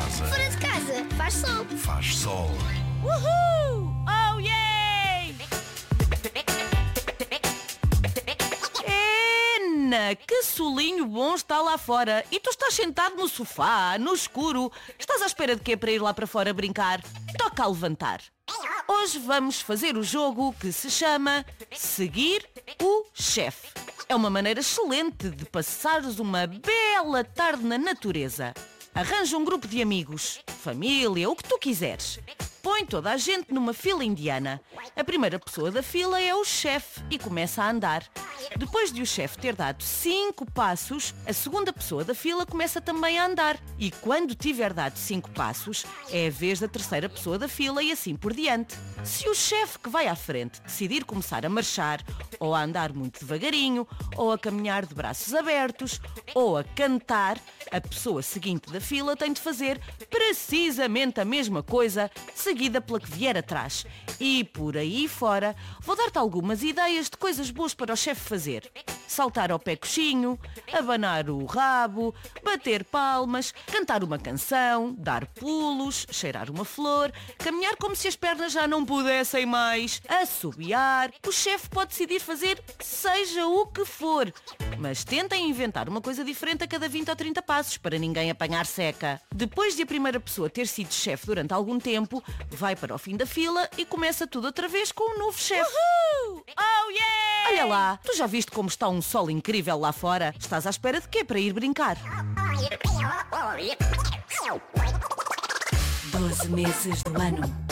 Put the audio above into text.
casa. Fora de casa, faz sol. Faz sol. Uhul! Oh, yeah! Ena, que solinho bom está lá fora. E tu estás sentado no sofá, no escuro. Estás à espera de quê para ir lá para fora brincar? Toca a levantar. Hoje vamos fazer o jogo que se chama Seguir o Chefe. É uma maneira excelente de passares uma bela tarde na natureza. Arranja um grupo de amigos, família, o que tu quiseres. Põe toda a gente numa fila indiana. A primeira pessoa da fila é o chefe e começa a andar. Depois de o chefe ter dado 5 passos, a segunda pessoa da fila começa também a andar. E quando tiver dado 5 passos, é a vez da terceira pessoa da fila e assim por diante. Se o chefe que vai à frente decidir começar a marchar, ou a andar muito devagarinho, ou a caminhar de braços abertos, ou a cantar, a pessoa seguinte da fila tem de fazer precisamente a mesma coisa, seguida pela que vier atrás. E por aí fora, vou dar-te algumas ideias de coisas boas para o chefe fazer. Saltar ao pé coxinho, abanar o rabo, bater palmas, cantar uma canção, dar pulos, cheirar uma flor, caminhar como se as pernas já não pudessem mais, assobiar. O chefe pode decidir fazer seja o que for, mas tentem inventar uma coisa diferente a cada 20 ou 30 passos para ninguém apanhar seca. Depois de a primeira pessoa ter sido chefe durante algum tempo, vai para o fim da fila e começa tudo outra vez com um novo chefe. Uhul! Oh, yeah! Olha lá, tu já viste como está um sol incrível lá fora? Estás à espera de quê para ir brincar? 12 meses do ano.